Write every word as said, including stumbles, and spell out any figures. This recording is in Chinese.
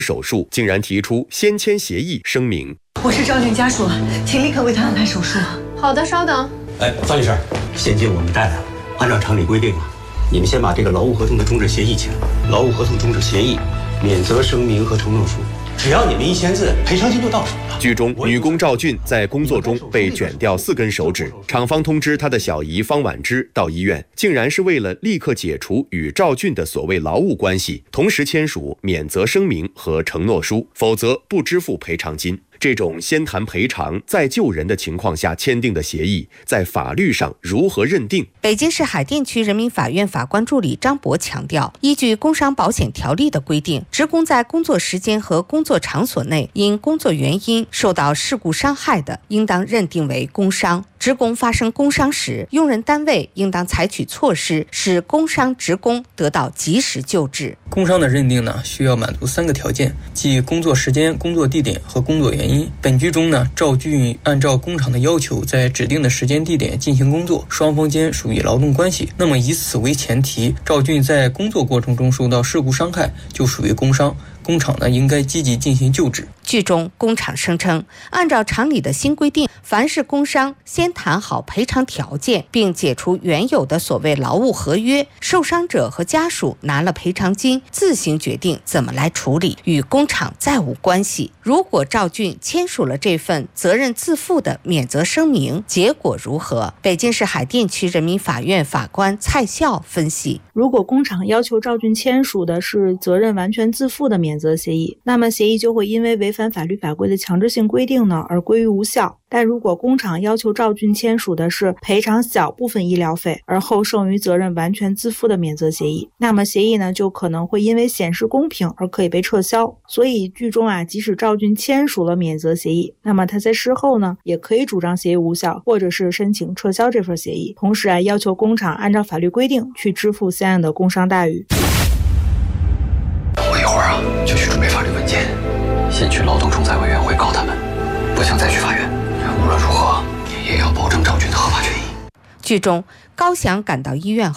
手术，竟然提出先签协议声明。 我是赵俊家属，请立刻为他安排手术。 好的，稍等。 哎，方律师，现金我们带来了，按照常理规定啊，你们先把这个劳务合同的终止协议签了。劳务合同终止协议、免责声明和承诺书，只要你们一签字，赔偿金就到手了。 剧中，女工赵俊在工作中被卷掉四根手指，厂方通知她的小姨方婉芝到医院，竟然是为了立刻解除与赵俊的所谓劳务关系，同时签署免责声明和承诺书，否则不支付赔偿金。这种先谈赔偿再救人的情况下签订的协议，在法律上如何认定？ 北京市海淀区人民法院法官助理张博强调，依据工伤保险条例的规定，职工在工作时间和工作场所内因工作原因受到事故伤害的，应当认定为工伤。职工发生工伤时，用人单位应当采取措施，使工伤职工得到及时救治。 工伤的认定呢，需要满足三个条件，即工作时间、工作地点和工作原因。本剧中呢，赵俊按照工厂的要求，在指定的时间地点进行工作，双方间属于劳动关系。那么以此为前提，赵俊在工作过程中受到事故伤害，就属于工伤。工厂呢，应该积极进行救治。 剧中，工厂声称，按照厂里的新规定，凡是工伤，先谈好赔偿条件，并解除原有的所谓劳务合约，受伤者和家属拿了赔偿金，自行决定怎么来处理，与工厂再无关系。如果赵俊签署了这份责任自负的免责声明，结果如何？北京市海淀区人民法院法官蔡笑分析： 如果工厂要求赵俊签署的是责任完全自负的免责协议，那么协议就会因为违反法律法规的强制性规定呢而归于无效。但如果工厂要求赵俊签署的是赔偿小部分医疗费而后剩余责任完全自负的免责协议，那么协议呢就可能会因为显示公平而可以被撤销。所以剧中啊，即使赵俊签署了免责协议，那么他在事后呢也可以主张协议无效，或者是申请撤销这份协议，同时啊要求工厂按照法律规定去支付相应的工伤待遇。 我一会儿啊就去准备法律文件，先去劳动仲裁委员会告他们，不想再去法院。无论如何也要保证赵俊的合法权益。 剧中，高翔赶到医院后